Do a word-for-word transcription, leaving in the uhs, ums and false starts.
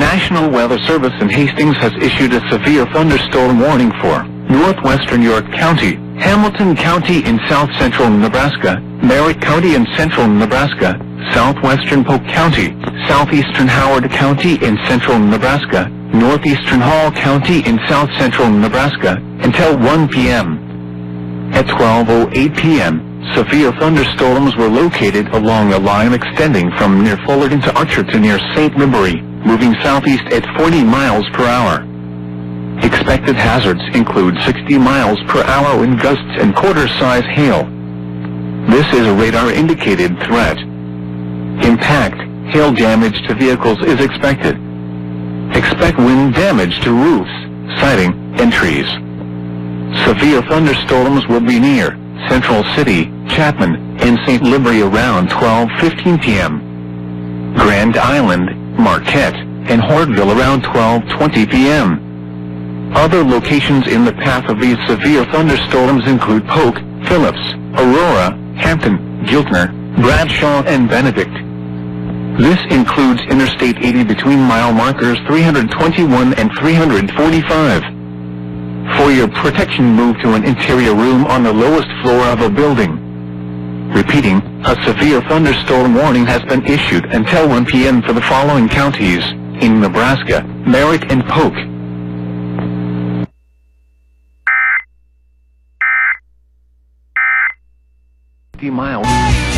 National Weather Service in Hastings has issued a severe thunderstorm warning for northwestern York County, Hamilton County in south-central Nebraska, Merritt County in central Nebraska, southwestern Polk County, southeastern Howard County in central Nebraska, northeastern Hall County in south-central Nebraska, until one p m At twelve oh eight p m, severe thunderstorms were located along a line extending from near Fullerton to Archer to near Saint Libury, moving southeast at forty miles per hour. Expected hazards include sixty miles per hour wind gusts and quarter-size hail. This is a radar-indicated threat. Impact, hail damage to vehicles is expected. Expect wind damage to roofs, siding, and trees. Severe thunderstorms will be near Central City, Chapman, and Saint Libury around twelve fifteen p m Grand Island, Marquette, and Hortville around twelve twenty p m Other locations in the path of these severe thunderstorms include Polk, Phillips, Aurora, Hampton, Giltner, Bradshaw, and Benedict. This includes Interstate eighty between mile markers three twenty-one and three forty-five. For your protection, move to an interior room on the lowest floor of a building. Repeating, a severe thunderstorm warning has been issued until one p m for the following counties in Nebraska: Merritt and Polk. fifty miles.